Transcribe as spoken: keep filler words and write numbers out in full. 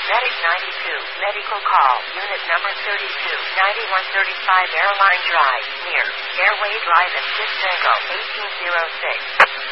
Medic ninety-two, medical call, unit number thirty-two, ninety-one thirty-five Airline Drive, near Airway Drive in Chicago, eighteen oh six.